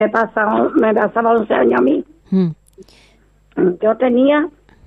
me pasaba 11 años a mí. Yo tenía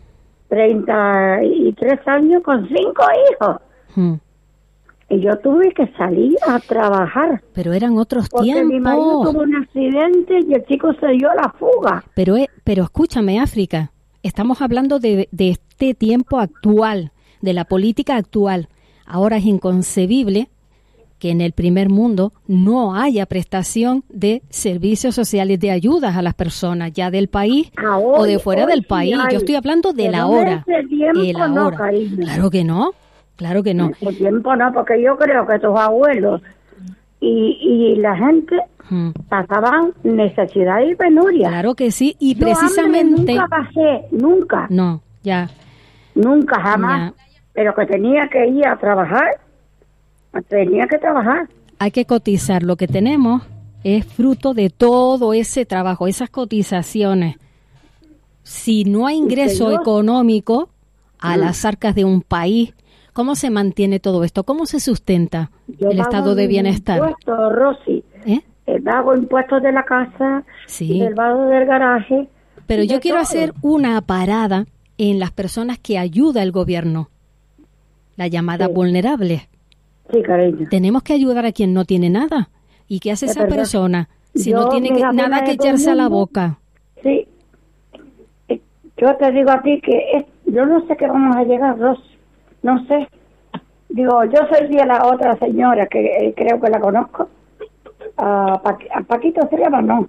33 años con 5 hijos. Y yo tuve que salir a trabajar. Pero eran otros porque tiempos. Mi marido tuvo un accidente y el chico se dio a la fuga. Pero escúchame, África, estamos hablando de este tiempo actual, de la política actual. Ahora es inconcebible que en el primer mundo no haya prestación de servicios sociales de ayudas a las personas, ya del país o de fuera del país. Yo estoy hablando de la hora. El ahora. Claro que no. Claro que no. En ese tiempo no, porque yo creo que tus abuelos y la gente pasaban necesidad y penuria. Claro que sí, y yo precisamente... nunca pasé, nunca. No, ya. Nunca, jamás. Ya. Pero que tenía que ir a trabajar, tenía que trabajar. Hay que cotizar. Lo que tenemos es fruto de todo ese trabajo, esas cotizaciones. Si no hay ingreso económico a las arcas de un país, ¿cómo se mantiene todo esto? ¿Cómo se sustenta el estado de bienestar? Impuestos, Rosy. Pago impuestos de la casa, del pago del garaje. Pero yo quiero hacer una parada en las personas que ayuda el gobierno, la llamada vulnerable. Sí, cariño. Tenemos que ayudar a quien no tiene nada. ¿Y qué hace esa persona si no tiene nada que echarse a la boca? Sí. Yo te digo a ti que yo no sé qué vamos a llegar, Rosy. No sé. Digo, yo soy de la otra señora que creo que la conozco. A Paquito se llama, ¿no?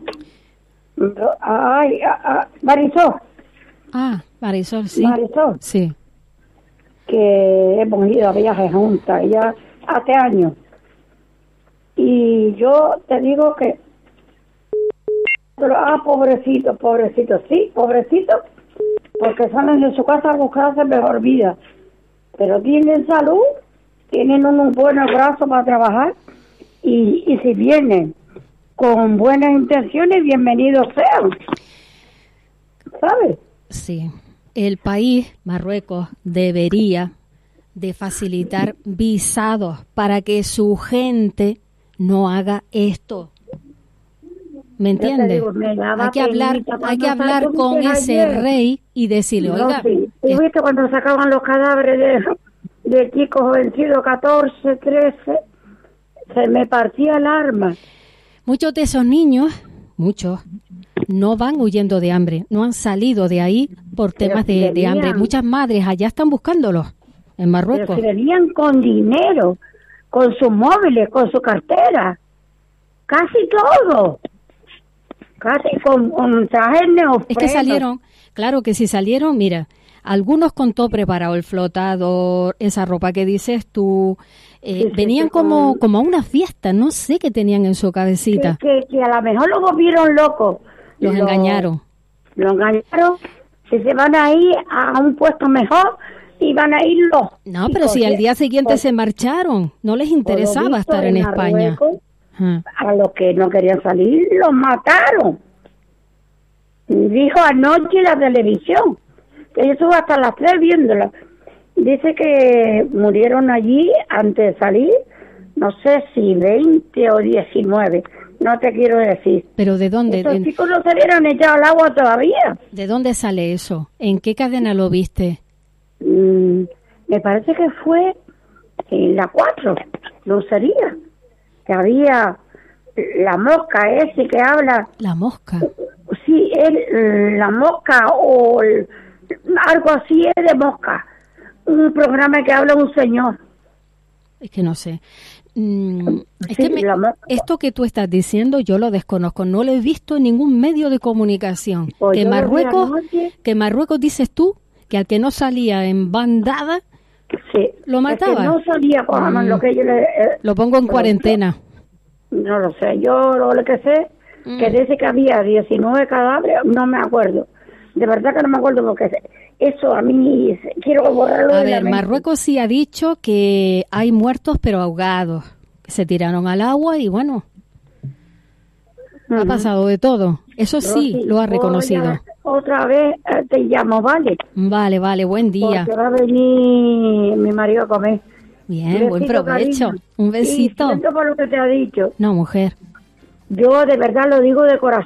Marisol. Marisol, sí. Marisol. Sí. Que hemos ido a viajes juntas, ella hace años. Y yo te digo que... pobrecito, sí, pobrecito, porque salen de su casa a buscarse mejor vida. Pero tienen salud, tienen unos buenos brazos para trabajar y si vienen con buenas intenciones, bienvenidos sean. ¿Sabes? Sí. El país, Marruecos, debería de facilitar visados para que su gente no haga esto. ¿Me entiendes? Hay que hablar con ese rey y decirle, oiga... Sí. ¿Y viste cuando sacaban los cadáveres de chicos jovencitos, 14, 13? Se me partía el alma. Muchos de esos niños, no van huyendo de hambre, no han salido de ahí por temas de hambre. Muchas madres allá están buscándolos, en Marruecos. Pero si venían con dinero, con sus móviles, con su cartera, casi todo. Casi con trajes neopreno. Es que salieron, claro que sí salieron, mira, algunos con todo preparado, el flotador, esa ropa que dices tú, venían como a una fiesta, no sé qué tenían en su cabecita. Que a lo mejor los volvieron locos. Los engañaron. Los engañaron, si se van a ir a un puesto mejor, y van a ir los... No, pero si al día siguiente se marcharon, no les interesaba estar en España. A los que no querían salir, los mataron. Dijo anoche la televisión, que yo estuve hasta las 3 viéndola. Dice que murieron allí antes de salir, no sé si 20 o 19, no te quiero decir. ¿Pero de dónde? Estos chicos no salieron echados al agua todavía. ¿De dónde sale eso? ¿En qué cadena lo viste? Me parece que fue en la 4, Lucería, que había la mosca ese que habla. ¿La mosca? Sí, la mosca o algo así es de mosca. Un programa que habla un señor. Es que no sé. Esto que tú estás diciendo yo lo desconozco, no lo he visto en ningún medio de comunicación. Pues que Marruecos dices tú, que al que no salía en bandada, lo mataba. No salía, lo que yo lo pongo en cuarentena. No lo sé, yo lo que sé, que dice que había 19 cadáveres, no me acuerdo. De verdad que no me acuerdo porque eso a mí quiero borrarlo de la mente. Marruecos sí ha dicho que hay muertos pero ahogados, que se tiraron al agua y bueno, ha pasado de todo. Eso sí, Rosy, lo ha reconocido. Otra vez te llamo, ¿vale? Vale, buen día. Porque va a venir mi marido a comer. Bien, buen provecho. Cariño. Un besito. Y siento por lo que te ha dicho. No, mujer. Yo de verdad lo digo de corazón.